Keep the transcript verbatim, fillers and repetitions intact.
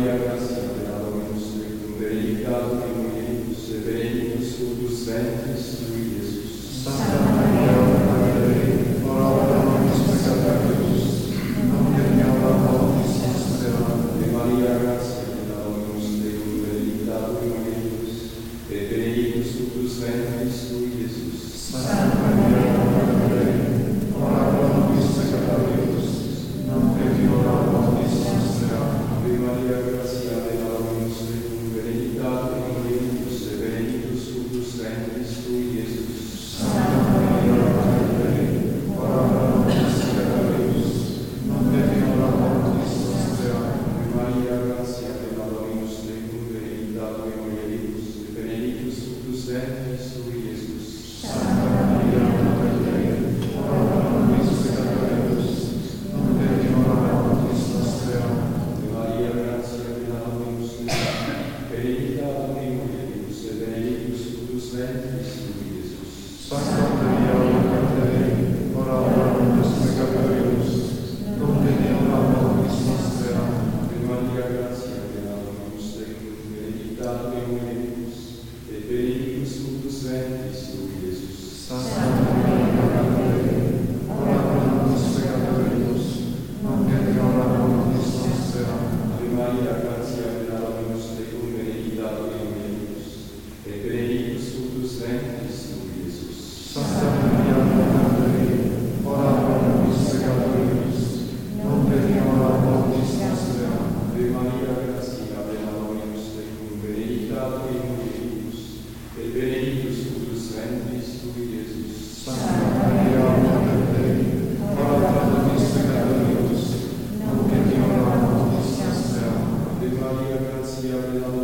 Maria, gratia plena Dominus tecum, benedicta tu in mulieribus, et benedictus fructus ventris tui, Iesus. Santa Maria, Mater Dei, ora pro nobis peccatoribus, nunc et in hora mortis nostre. Amen. Ave Maria, gratia plena Dominus tecum, benedicta tu in mulieribus, et benedictus fructus ventris tui, Iesus. Santa Maria, Mater Dei, ora pro nobis peccatoribus, nunc et in hora mortis nostre. Amen. Ave Maria, gratia plena Dominus tecum, benedicta tu in mulieribus, et benedictus fructus ventris tui, Iesus. Santa Maria, Mater Dei, ora pro nobis peccatoribus, nunc et in hora mortis nostre. Amen. Ave Maria, gratia plena Dominus tecum, benedicta tu in mulieribus, et benedictus fructus ventris tui, Iesus. Santa Maria, Mater Dei, ora pro nobis peccatoribus, nunc et in hora mortis nostre. Amen. Ave Maria, gratia plena Dominus tecum, benedicta tu in mulieribus, et benedictus fructus ventris tui, Iesus. Santa Maria, Mater Dei, ora pro nobis peccatoribus, nunc et in hora mortis nostre. Amen. Ave Maria, gratia plena Dominus tecum, benedicta tu in mulieribus, et benedictus fructus ventris tui, Iesus. Santa Maria, Mater Dei, ora pro nobis peccatoribus, nunc et in hora mortis nostre. Amen. Ave Maria, gratia plena Dominus tecum, benedicta tu in mulieribus, et benedictus fructus ventris tui, Iesus. Santa Maria, Mater Dei, ora pro nobis peccatoribus, nunc et in hora mortis nostre. Amen. Ave Maria, gratia plena Dominus tecum, benedicta tu in mulieribus, et benedictus fructus ventris tui, Iesus. Santa Maria, Mater Dei, ora pro nobis peccatoribus, nunc et in hora mortis nostre. Amen. Ave Maria, gratia plena